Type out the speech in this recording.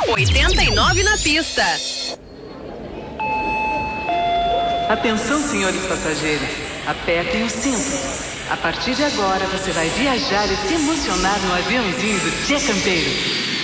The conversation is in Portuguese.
89 na pista. Atenção, senhores passageiros. Apertem os cintos. A partir de agora, você vai viajar e se emocionar no aviãozinho do Tia Campeiro.